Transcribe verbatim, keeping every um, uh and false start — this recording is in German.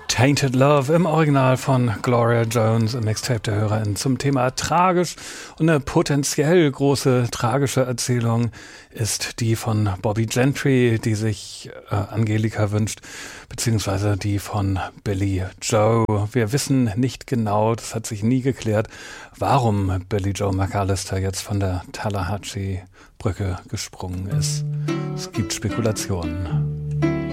Tainted Love im Original von Gloria Jones im Mixtape der Hörerin zum Thema tragisch. Und eine potenziell große tragische Erzählung ist die von Bobby Gentry, die sich äh, Angelika wünscht, beziehungsweise die von Billie Joe. Wir wissen nicht genau, das hat sich nie geklärt, warum Billie Joe McAllister jetzt von der Tallahatchie-Brücke gesprungen ist. Es gibt Spekulationen.